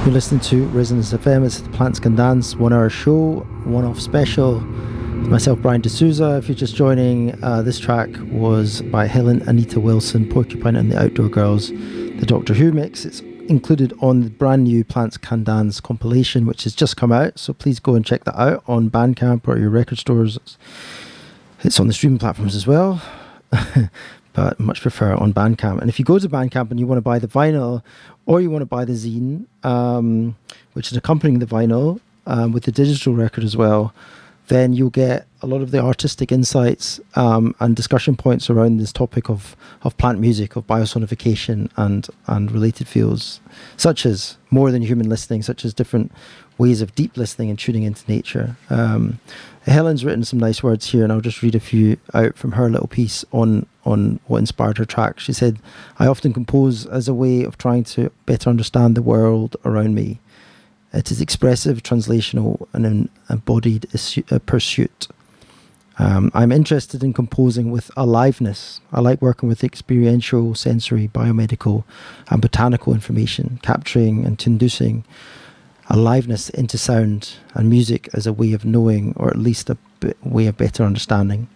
You're listening to Resonance FM. It's the Plants Can Dance 1 hour show, one-off special. Myself, Brian D'Souza. If you're just joining, this track was by Helen Anita Wilson, Porcupine and the Outdoor Girls, the Doctor Who mix. It's included on the brand new Plants Can Dance compilation, which has just come out. So please go and check that out on Bandcamp or your record stores. It's on the streaming platforms as well. But much prefer it on Bandcamp. And if you go to Bandcamp and you want to buy the vinyl or you want to buy the zine, which is accompanying the vinyl with the digital record as well, then you'll get a lot of the artistic insights and discussion points around this topic of plant music, of biosonification and related fields, such as more than human listening, such as different ways of deep listening and tuning into nature. Helen's written some nice words here, and I'll just read a few out from her little piece on what inspired her track. She said, "I often compose as a way of trying to better understand the world around me. It is expressive, translational, and an embodied pursuit. I'm interested in composing with aliveness. I like working with experiential, sensory, biomedical, and botanical information, capturing and inducing aliveness into sound and music as a way of knowing, or at least a way of better understanding."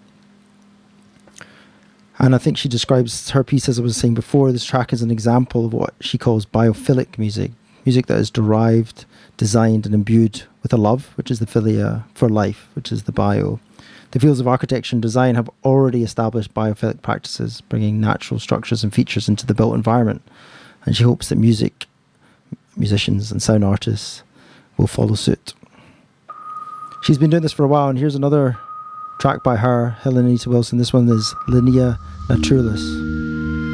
And I think she describes her piece, as I was saying before, this track as an example of what she calls biophilic music. Music that is derived, designed and imbued with a love, which is the philia, for life, which is the bio. The fields of architecture and design have already established biophilic practices, bringing natural structures and features into the built environment. And she hopes that musicians and sound artists will follow suit. She's been doing this for a while, and here's another track by her, Helen Anita Wilson. This one is Linea Naturalis.